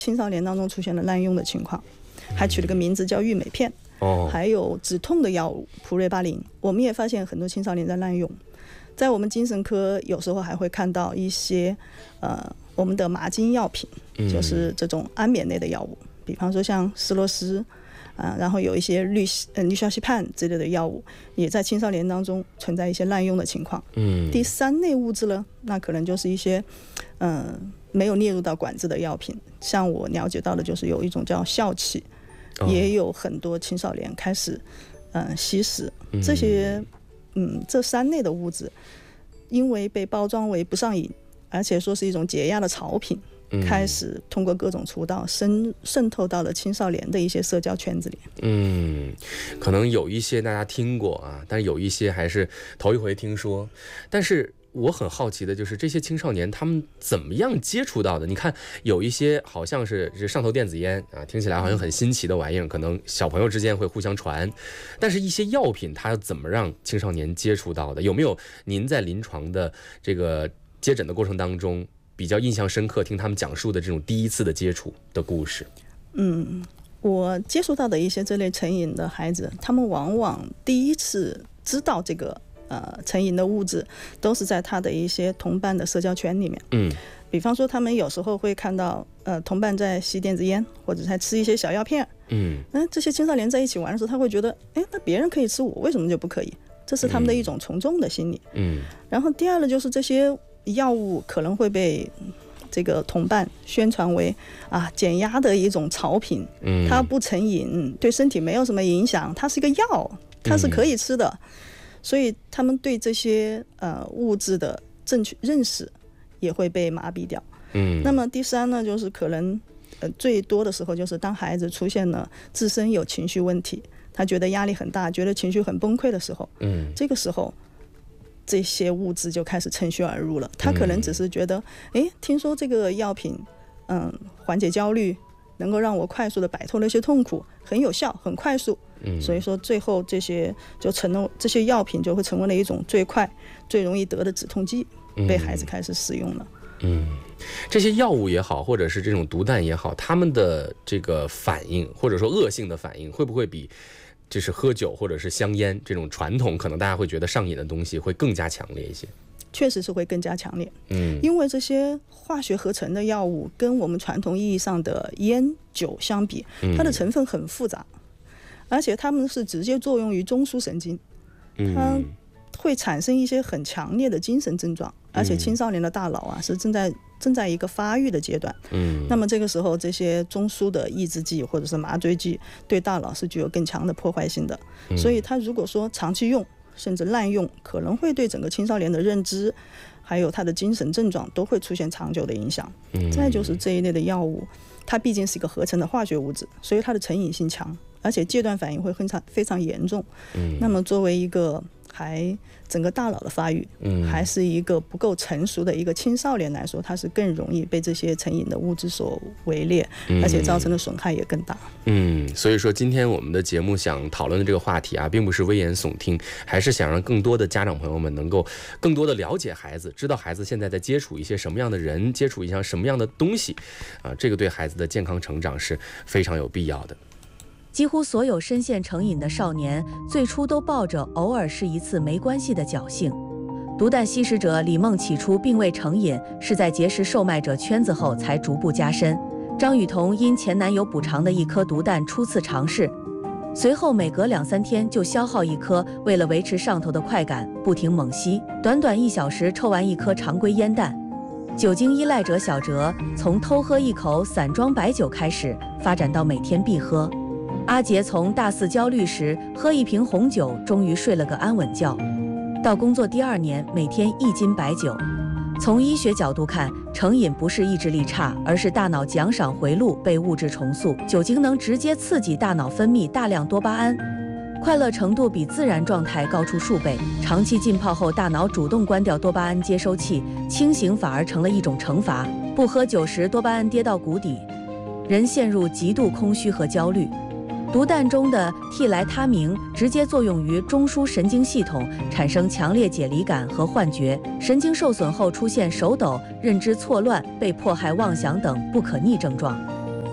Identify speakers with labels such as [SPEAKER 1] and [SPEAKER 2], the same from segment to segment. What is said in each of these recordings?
[SPEAKER 1] 青少年当中出现了滥用的情况，还取了个名字叫郁美片，还有止痛的药物普瑞巴林，我们也发现很多青少年在滥用。在我们精神科有时候还会看到一些我们的麻筋药品，就是这种安眠类的药物，比方说像斯洛斯然后有一些氯硝西泮之类的药物，也在青少年当中存在一些滥用的情况。第三类物质呢，那可能就是一些没有列入到管制的药品，像我了解到的就是有一种叫笑气，也有很多青少年开始吸食这些这三类的物质，因为被包装为不上瘾，而且说是一种解压的潮品，开始通过各种渠道渗透到了青少年的一些社交圈子里。
[SPEAKER 2] 可能有一些大家听过啊，但是有一些还是头一回听说。但是我很好奇的就是这些青少年他们怎么样接触到的？你看有一些好像是上头电子烟啊，听起来好像很新奇的玩意儿，可能小朋友之间会互相传，但是一些药品它怎么让青少年接触到的？有没有您在临床的这个接诊的过程当中比较印象深刻，听他们讲述的这种第一次的接触的故事？
[SPEAKER 1] 我接触到的一些这类成瘾的孩子，他们往往第一次知道这个成瘾的物质都是在他的一些同伴的社交圈里面。比方说他们有时候会看到同伴在吸电子烟，或者在吃一些小药片。这些青少年在一起玩的时候，他会觉得那别人可以吃，我为什么就不可以？这是他们的一种从众的心理。然后第二呢，就是这些药物可能会被这个同伴宣传为减压的一种潮品，它不成瘾，对身体没有什么影响，它是一个药，它是可以吃的。所以他们对这些物质的正确认识也会被麻痹掉。那么第三呢，就是可能最多的时候就是当孩子出现了自身有情绪问题，他觉得压力很大，觉得情绪很崩溃的时候，这个时候这些物质就开始趁虚而入了。他可能只是觉得听说这个药品缓解焦虑，能够让我快速的摆脱那些痛苦，很有效很快速，所以说最后这些药品就会成为了一种最快最容易得的止痛剂，被孩子开始使用了。
[SPEAKER 2] 这些药物也好，或者是这种毒弹也好，他们的这个反应或者说恶性的反应会不会比就是喝酒或者是香烟这种传统可能大家会觉得上瘾的东西会更加强烈一些？
[SPEAKER 1] 确实是会更加强烈。因为这些化学合成的药物跟我们传统意义上的烟酒相比，它的成分很复杂，而且它们是直接作用于中枢神经，它会产生一些很强烈的精神症状，而且青少年的大脑是正在一个发育的阶段。那么这个时候这些中枢的抑制剂或者是麻醉剂对大脑是具有更强的破坏性的，所以它如果说长期用甚至滥用，可能会对整个青少年的认知还有他的精神症状都会出现长久的影响。再就是这一类的药物，它毕竟是一个合成的化学物质，所以它的成瘾性强，而且戒断反应会非常严重。那么作为一个整个大脑的发育还是一个不够成熟的一个青少年来说，它是更容易被这些成瘾的物质所围猎，而且造成的损害也更大。
[SPEAKER 2] 所以说今天我们的节目想讨论的这个话题并不是危言耸听，还是想让更多的家长朋友们能够更多的了解孩子，知道孩子现在在接触一些什么样的人，接触一些什么样的东西这个对孩子的健康成长是非常有必要的。
[SPEAKER 3] 几乎所有深陷成瘾的少年，最初都抱着偶尔是一次没关系的侥幸。毒弹吸食者李梦起初并未成瘾，是在结识售卖者圈子后才逐步加深。张雨桐因前男友补偿的一颗毒弹初次尝试，随后每隔2-3天就消耗一颗，为了维持上头的快感，不停猛吸，短短1小时抽完一颗常规烟弹。酒精依赖者小哲从偷喝一口散装白酒开始，发展到每天必喝。阿杰从大4焦虑时喝1瓶红酒，终于睡了个安稳觉，到工作第2年每天1斤白酒。从医学角度看，成瘾不是意志力差，而是大脑奖赏回路被物质重塑。酒精能直接刺激大脑分泌大量多巴胺，快乐程度比自然状态高出数倍。长期浸泡后，大脑主动关掉多巴胺接收器，清醒反而成了一种惩罚。不喝酒时，多巴胺跌到谷底，人陷入极度空虚和焦虑。毒弹中的替来他明直接作用于中枢神经系统，产生强烈解离感和幻觉，神经受损后出现手抖、认知错乱、被迫害妄想等不可逆症状。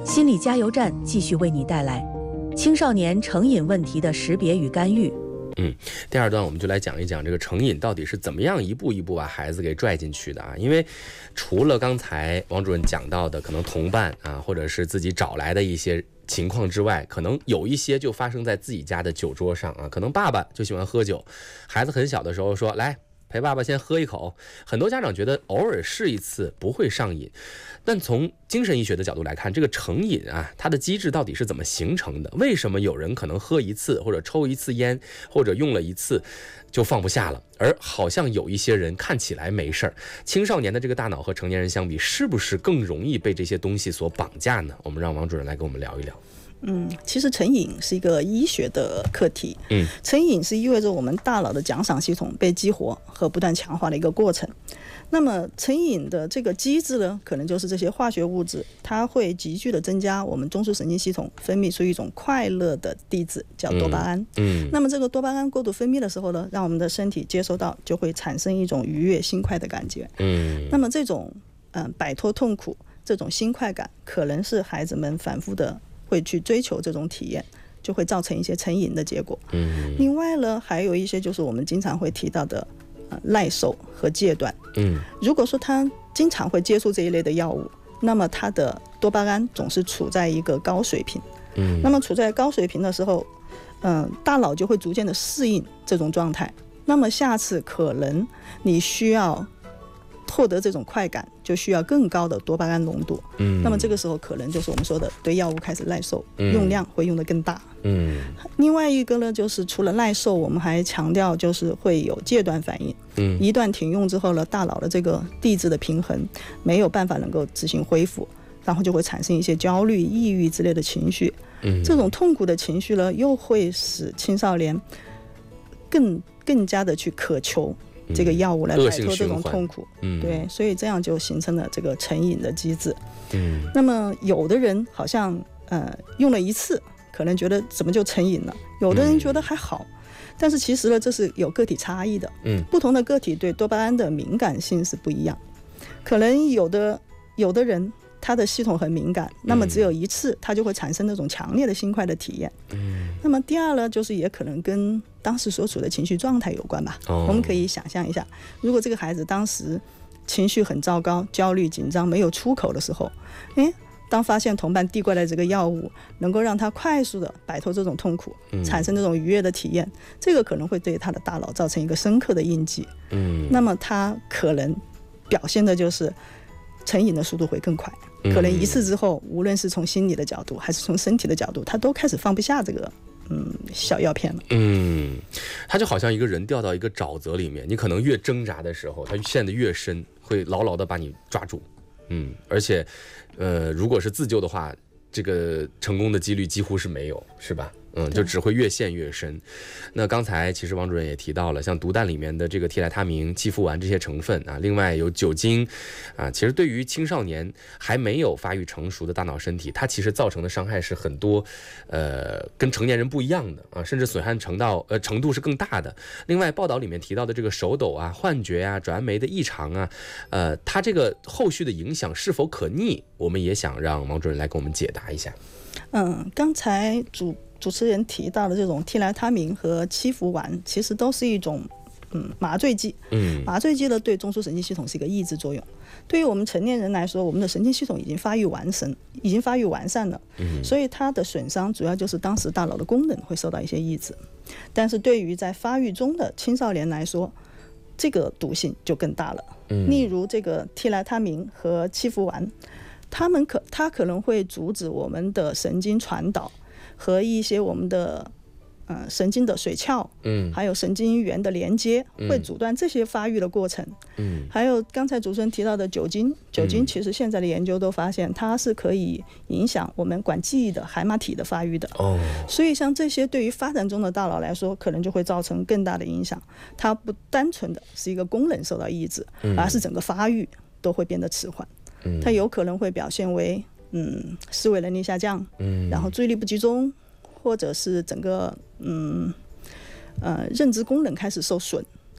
[SPEAKER 3] 心理加油站继续为你带来青少年成瘾问题的识别与干预。
[SPEAKER 2] 第二段我们就来讲一讲这个成瘾到底是怎么样一步一步把孩子给拽进去的啊。因为除了刚才王主任讲到的可能同伴啊，或者是自己找来的一些情况之外，可能有一些就发生在自己家的酒桌上啊。可能爸爸就喜欢喝酒，孩子很小的时候说来陪爸爸先喝一口，很多家长觉得偶尔试一次不会上瘾，但从精神医学的角度来看，这个成瘾啊，它的机制到底是怎么形成的？为什么有人可能喝一次或者抽一次烟或者用了一次就放不下了，而好像有一些人看起来没事儿？青少年的这个大脑和成年人相比，是不是更容易被这些东西所绑架呢？我们让王主任来跟我们聊一聊。
[SPEAKER 1] 其实成瘾是一个医学的课题。成瘾是意味着我们大脑的奖赏系统被激活和不断强化的一个过程。那么成瘾的这个机制呢，可能就是这些化学物质，它会急剧的增加我们中枢神经系统分泌出一种快乐的递质，叫多巴胺。那么这个多巴胺过度分泌的时候呢，让我们的身体接收到，就会产生一种愉悦轻快的感觉。那么这种摆脱痛苦，这种新快感，可能是孩子们反复的会去追求这种体验，就会造成一些成瘾的结果。另外呢，还有一些就是我们经常会提到的耐受和戒断。如果说他经常会接触这一类的药物，那么他的多巴胺总是处在一个高水平。那么处在高水平的时候，大脑就会逐渐的适应这种状态。那么下次可能你需要获得这种快感，就需要更高的多巴胺浓度。那么这个时候可能就是我们说的对药物开始耐受，用量会用得更大。另外一个呢，就是除了耐受，我们还强调就是会有戒断反应。一旦停用之后呢，大脑的这个递质的平衡没有办法能够自行恢复，然后就会产生一些焦虑、抑郁之类的情绪。这种痛苦的情绪呢，又会使青少年更加的去渴求这个药物来摆脱这种痛苦。对，所以这样就形成了这个成瘾的机制。那么有的人好像用了一次可能觉得怎么就成瘾了，有的人觉得还好。但是其实呢，这是有个体差异的。不同的个体对多巴胺的敏感性是不一样。可能有的人他的系统很敏感，那么只有一次他就会产生那种强烈的心快的体验。那么第二呢，就是也可能跟当时所处的情绪状态有关吧。我们可以想象一下，如果这个孩子当时情绪很糟糕、焦虑、紧张、没有出口的时候，当发现同伴递过来这个药物能够让他快速的摆脱这种痛苦，产生这种愉悦的体验，这个可能会对他的大脑造成一个深刻的印记。那么他可能表现的就是成瘾的速度会更快，可能一次之后，无论是从心理的角度还是从身体的角度，他都开始放不下这个小药片了。
[SPEAKER 2] 他就好像一个人掉到一个沼泽里面，你可能越挣扎的时候，他陷得越深，会牢牢的把你抓住。而且如果是自救的话，这个成功的几率几乎是没有，是吧？就只会越陷越深。那刚才其实王主任也提到了，像毒弹里面的这个替莱他命、激福丸这些成分啊，另外有酒精啊，其实对于青少年还没有发育成熟的大脑身体，它其实造成的伤害是很多，跟成年人不一样的啊，甚至损害程度是更大的。另外，报道里面提到的这个手抖啊、幻觉啊、转氨酶的异常啊，它这个后续的影响是否可逆，我们也想让王主任来给我们解答一下。
[SPEAKER 1] 刚才主持人提到的这种替莱他命和七福丸，其实都是一种麻醉剂。麻醉剂呢，对中枢神经系统是一个抑制作用。对于我们成年人来说，我们的神经系统已经发育完善了，所以它的损伤主要就是当时大脑的功能会受到一些抑制。但是对于在发育中的青少年来说，这个毒性就更大了。例如这个替莱他命和七福丸，它可能会阻止我们的神经传导和一些我们的神经的髓鞘，还有神经元的连接，会阻断这些发育的过程。还有刚才主持人提到的酒精其实现在的研究都发现它是可以影响我们管记忆的海马体的发育的。所以像这些对于发展中的大脑来说，可能就会造成更大的影响。它不单纯的是一个功能受到抑制，而是整个发育都会变得迟缓。它有可能会表现为思维能力下降，然后注意力不集中，或者是整个认知功能开始受损，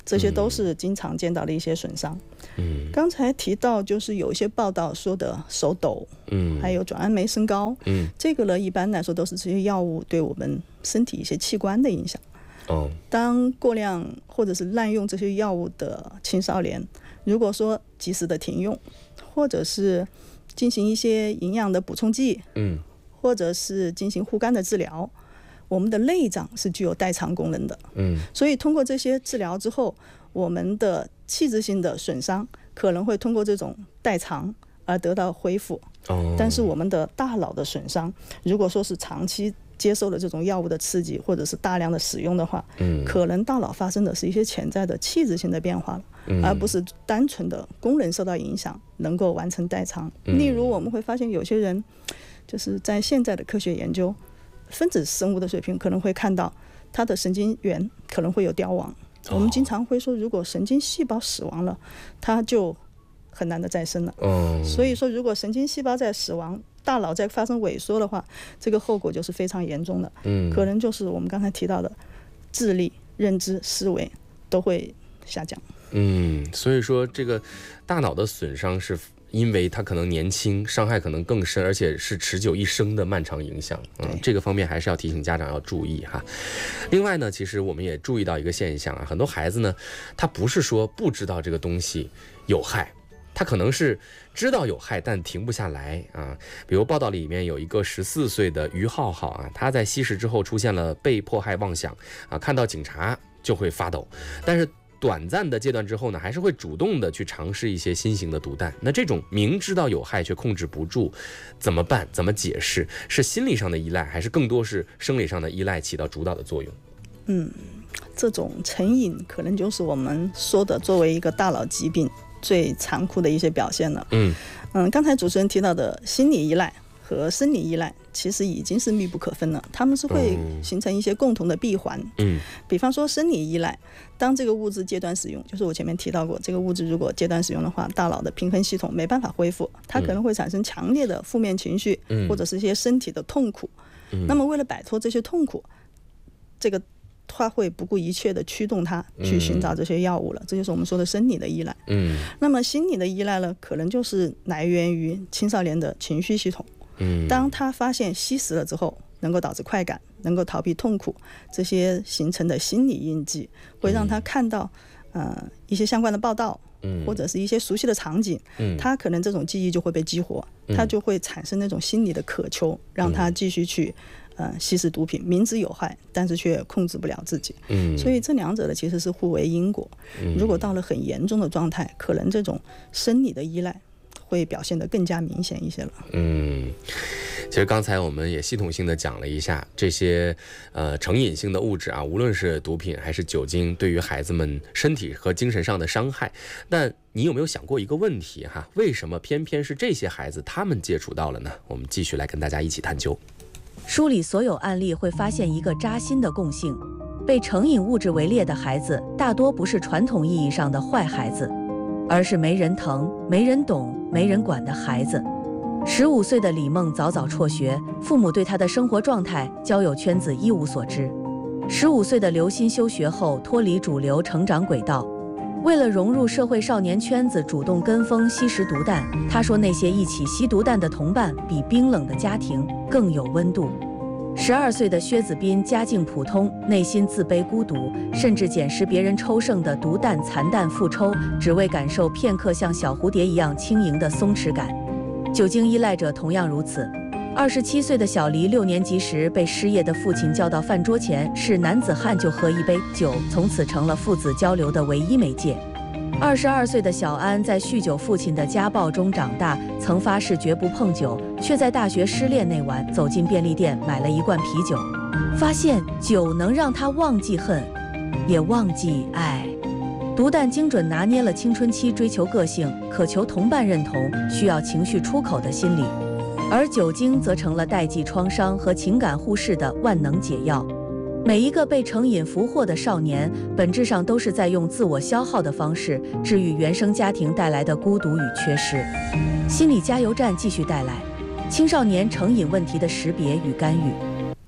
[SPEAKER 1] 这些都是经常见到的一些损伤。刚才提到就是有一些报道说的手抖，还有转氨酶升高，这个呢一般来说都是这些药物对我们身体一些器官的影响。当过量或者是滥用这些药物的青少年，如果说及时的停用，或者是进行一些营养的补充剂，或者是进行护肝的治疗，我们的内脏是具有代偿功能的，所以通过这些治疗之后，我们的器质性的损伤可能会通过这种代偿而得到恢复。但是我们的大脑的损伤，如果说是长期接受了这种药物的刺激，或者是大量的使用的话，可能大脑发生的是一些潜在的器质性的变化了，而不是单纯的功能受到影响能够完成代偿。例如我们会发现有些人就是在现在的科学研究分子生物的水平，可能会看到他的神经元可能会有凋亡。我们经常会说，如果神经细胞死亡了，它就很难的再生了。所以说如果神经细胞在死亡，大脑在发生萎缩的话，这个后果就是非常严重的，可能就是我们刚才提到的智力、认知、思维都会下降。
[SPEAKER 2] 所以说这个大脑的损伤是因为它可能年轻，伤害可能更深，而且是持久一生的漫长影响。这个方面还是要提醒家长要注意哈。另外呢，其实我们也注意到一个现象啊，很多孩子呢，他不是说不知道这个东西有害，他可能是知道有害但停不下来啊。比如报道里面有一个14岁的于浩浩啊，他在吸食之后出现了被迫害妄想啊，看到警察就会发抖，但是短暂的阶段之后呢，还是会主动的去尝试一些新型的毒弹。那这种明知道有害却控制不住，怎么办？怎么解释？是心理上的依赖，还是更多是生理上的依赖起到主导的作用？
[SPEAKER 1] 这种成瘾可能就是我们说的作为一个大脑疾病最残酷的一些表现了。刚才主持人提到的心理依赖和生理依赖其实已经是密不可分了，他们是会形成一些共同的闭环。比方说生理依赖，当这个物质阶段使用，就是我前面提到过，这个物质如果阶段使用的话，大脑的平衡系统没办法恢复，它可能会产生强烈的负面情绪，或者是一些身体的痛苦。那么为了摆脱这些痛苦，这个它会不顾一切的驱动它去寻找这些药物了，这就是我们说的生理的依赖。那么心理的依赖呢，可能就是来源于青少年的情绪系统。当他发现吸食了之后能够导致快感，能够逃避痛苦，这些形成的心理印记会让他看到一些相关的报道，或者是一些熟悉的场景，他可能这种记忆就会被激活，他就会产生那种心理的渴求，让他继续去吸食毒品，明知有害但是却控制不了自己。所以这两者的其实是互为因果。如果到了很严重的状态，可能这种生理的依赖会表现得更加明显一些了。
[SPEAKER 2] 其实刚才我们也系统性的讲了一下这些成瘾性的物质啊，无论是毒品还是酒精，对于孩子们身体和精神上的伤害。但你有没有想过一个问题哈？为什么偏偏是这些孩子他们接触到了呢？我们继续来跟大家一起探究。
[SPEAKER 3] 梳理所有案例会发现一个扎心的共性：被成瘾物质围猎的孩子大多不是传统意义上的坏孩子，而是没人疼、没人懂、没人管的孩子。15岁的李梦早早辍学，父母对她的生活状态、交友圈子一无所知。15岁的刘鑫休学后脱离主流成长轨道，为了融入社会少年圈子，主动跟风吸食毒弹。他说那些一起吸毒弹的同伴比冰冷的家庭更有温度。12岁的薛子斌家境普通，内心自卑孤独，甚至捡拾别人抽剩的毒弹残弹复抽，只为感受片刻像小蝴蝶一样轻盈的松弛感。酒精依赖者同样如此。27岁的小黎6年级时被失业的父亲叫到饭桌前，是男子汉就喝一杯酒，从此成了父子交流的唯一媒介。22岁的小安在酗酒父亲的家暴中长大，曾发誓绝不碰酒，却在大学失恋那晚走进便利店买了一罐啤酒，发现酒能让他忘记恨，也忘记爱。毒弹精准拿捏了青春期追求个性、渴求同伴认同、需要情绪出口的心理，而酒精则成了代际创伤和情感忽视的万能解药。每一个被成瘾俘获的少年，本质上都是在用自我消耗的方式治愈原生家庭带来的孤独与缺失。心理加油站继续带来青少年成瘾问题的识别与干预。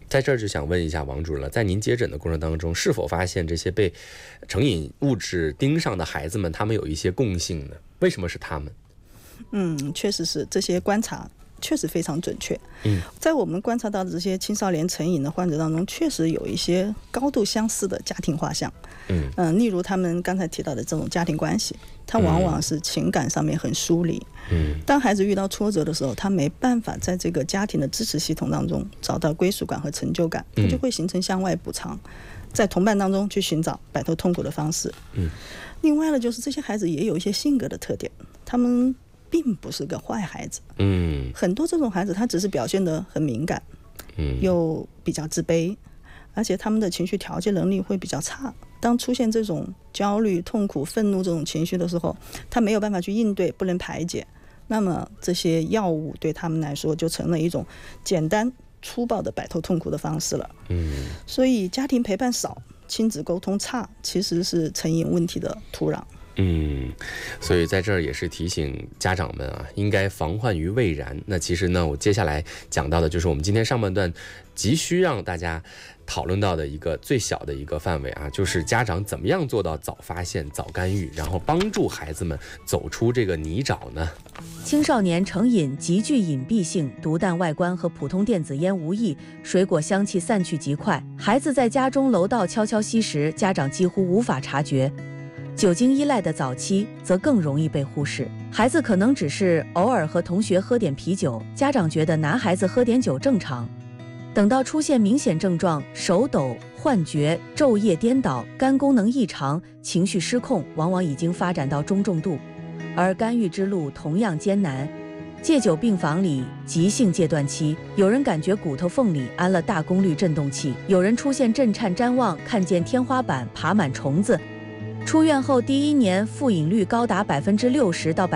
[SPEAKER 2] 在这儿就想问一下王主任了，在您接诊的过程当中，是否发现这些被成瘾物质盯上的孩子们，他们有一些共性呢？为什么是他们？
[SPEAKER 1] 确实是这些观察确实非常准确。在我们观察到的这些青少年成瘾的患者当中，确实有一些高度相似的家庭画像。例如他们刚才提到的这种家庭关系，他往往是情感上面很疏离。当孩子遇到挫折的时候，他没办法在这个家庭的支持系统当中找到归属感和成就感，他就会形成向外补偿，在同伴当中去寻找摆脱痛苦的方式。另外呢，就是这些孩子也有一些性格的特点，他们并不是个坏孩子。很多这种孩子他只是表现得很敏感，又比较自卑，而且他们的情绪调节能力会比较差。当出现这种焦虑、痛苦、愤怒这种情绪的时候，他没有办法去应对，不能排解，那么这些药物对他们来说就成了一种简单粗暴的摆脱痛苦的方式了。所以家庭陪伴少、亲子沟通差，其实是成瘾问题的土壤。
[SPEAKER 2] 所以在这儿也是提醒家长们啊，应该防患于未然。那其实呢，我接下来讲到的就是我们今天上半段急需让大家讨论到的一个最小的一个范围啊，就是家长怎么样做到早发现、早干预，然后帮助孩子们走出这个泥沼呢？
[SPEAKER 3] 青少年成瘾极具隐蔽性，毒弹外观和普通电子烟无异，水果香气散去极快，孩子在家中楼道悄悄吸食，家长几乎无法察觉。酒精依赖的早期则更容易被忽视，孩子可能只是偶尔和同学喝点啤酒，家长觉得男孩子喝点酒正常。等到出现明显症状，手抖、幻觉、昼夜颠倒、肝功能异常、情绪失控，往往已经发展到中重度，而干预之路同样艰难。戒酒病房里急性戒断期，有人感觉骨头缝里安了大功率振动器，有人出现震颤瞻望，看见天花板爬满虫子。出院后第1年复饮率高达60%到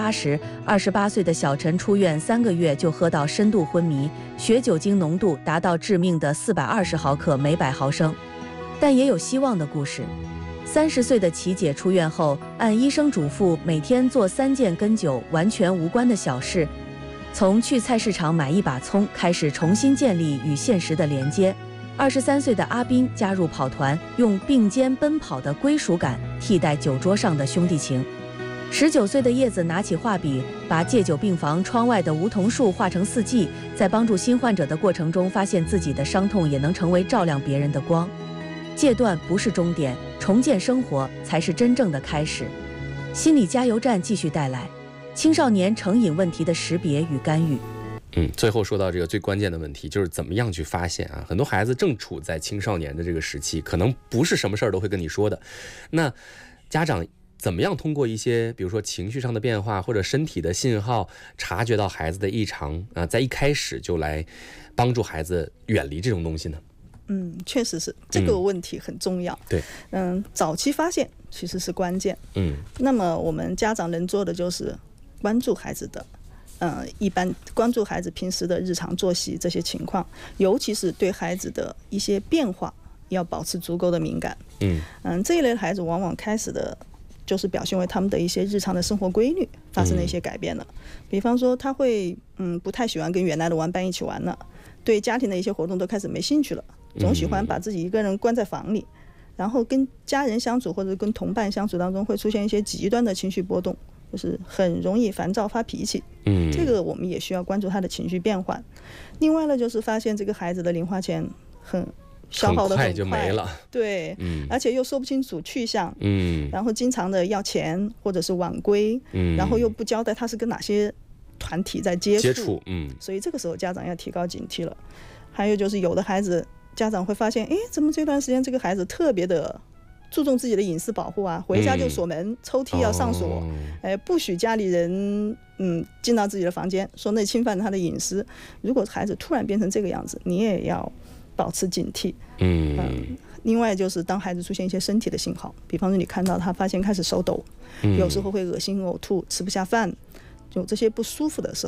[SPEAKER 3] 80%，28岁的小陈出院3个月就喝到深度昏迷，血酒精浓度达到致命的420毫克每100毫升。但也有希望的故事。30岁的琪姐出院后，按医生嘱咐每天做3件跟酒完全无关的小事，从去菜市场买一把葱开始重新建立与现实的连接。23岁的阿斌加入跑团，用并肩奔跑的归属感替代酒桌上的兄弟情。19岁的叶子拿起画笔，把戒酒病房窗外的梧桐树画成4季，在帮助新患者的过程中，发现自己的伤痛也能成为照亮别人的光。戒断不是终点，重建生活才是真正的开始。心理加油站继续带来青少年成瘾问题的识别与干预。
[SPEAKER 2] 最后说到这个最关键的问题，就是怎么样去发现啊？很多孩子正处在青少年的这个时期，可能不是什么事儿都会跟你说的。那家长怎么样通过一些比如说情绪上的变化或者身体的信号，察觉到孩子的异常啊，在一开始就来帮助孩子远离这种东西呢？
[SPEAKER 1] 确实是这个问题很重要。
[SPEAKER 2] 对，
[SPEAKER 1] 早期发现其实是关键。那么我们家长能做的就是关注孩子的。一般关注孩子平时的日常作息这些情况，尤其是对孩子的一些变化要保持足够的敏感。这一类的孩子往往开始的就是表现为他们的一些日常的生活规律发生了一些改变了。比方说他会不太喜欢跟原来的玩伴一起玩了，对家庭的一些活动都开始没兴趣了，总喜欢把自己一个人关在房里，然后跟家人相处或者跟同伴相处当中会出现一些极端的情绪波动，就是很容易烦躁发脾气。这个我们也需要关注他的情绪变化。另外呢，就是发现这个孩子的零花钱消耗的很快
[SPEAKER 2] 就没了。
[SPEAKER 1] 对，而且又说不清楚去向，然后经常的要钱或者是晚归，然后又不交代他是跟哪些团体在接触，所以这个时候家长要提高警惕了。还有就是有的孩子家长会发现，怎么这段时间这个孩子特别的注重自己的隐私保护啊，回家就锁门，抽屉要上锁，不许家里人进到自己的房间，说那侵犯他的隐私。如果孩子突然变成这个样子，你也要保持警惕。另外就是当孩子出现一些身体的信号，比方说你看到他发现开始手抖，有时候会恶心呕吐，吃不下饭，就这些不舒服的时候，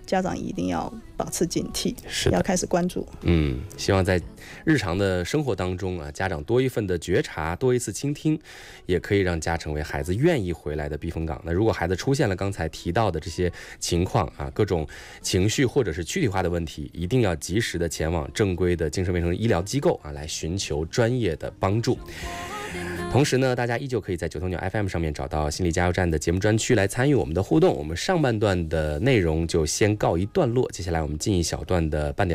[SPEAKER 1] 家长一定要保持警惕，
[SPEAKER 2] 是的，
[SPEAKER 1] 要开始关注。
[SPEAKER 2] 希望在日常的生活当中啊，家长多一份的觉察，多一次倾听，也可以让家成为孩子愿意回来的避风港。那如果孩子出现了刚才提到的这些情况啊，各种情绪或者是躯体化的问题，一定要及时的前往正规的精神卫生医疗机构啊，来寻求专业的帮助。同时呢，大家依旧可以在九头鸟 FM 上面找到心理加油站的节目专区来参与我们的互动。我们上半段的内容就先告一段落，接下来我们进一小段的半点